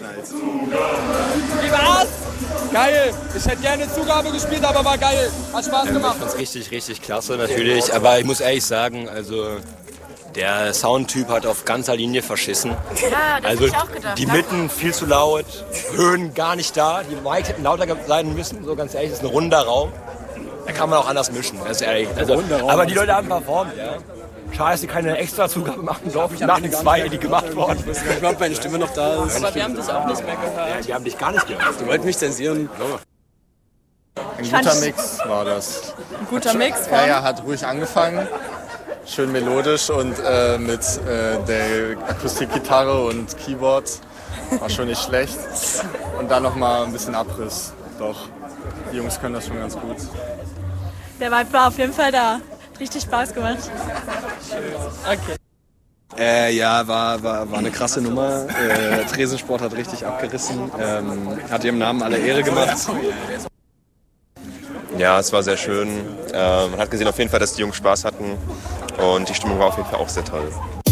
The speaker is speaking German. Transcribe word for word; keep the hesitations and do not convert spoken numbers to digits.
geknallt. Wie war's? Geil. Ich hätte gerne Zugabe gespielt, aber war geil. Hat Spaß Ähm, gemacht. ich fand's richtig, richtig klasse natürlich. Aber ich muss ehrlich sagen, also der Soundtyp hat auf ganzer Linie verschissen. Ja, das Also hab ich auch gedacht. die Mitten viel zu laut, Höhen gar nicht da. Die Mics hätten lauter sein müssen, so ganz ehrlich, das ist ein runder Raum. Da kann man auch anders mischen, das ist ehrlich. Also, aber die Leute haben performt, ja. Schade, dass sie keine extra Zugabe machen durften, nach den zwei, die gemacht wurden. Ich weiß gar nicht, ob meine Stimme noch da ist. Aber wir haben dich auch nicht mehr gehört. Ja, die haben dich gar nicht gehört. Die wollten mich zensieren. Ein guter Mix war das. Ein guter Mix von... Ja, ja, hat ruhig angefangen. Schön melodisch und äh, mit äh, der Akustikgitarre und Keyboard. War schon nicht schlecht. Und dann nochmal ein bisschen Abriss. Doch, die Jungs können das schon ganz gut. Der Vibe war auf jeden Fall da. Hat richtig Spaß gemacht. Okay. Äh, ja, war, war, war eine krasse Nummer. Äh, Tresensport hat richtig abgerissen. Ähm, hat ihrem Namen alle Ehre gemacht. Ja, es war sehr schön. Äh, man hat gesehen auf jeden Fall, dass die Jungs Spaß hatten und die Stimmung war auf jeden Fall auch sehr toll.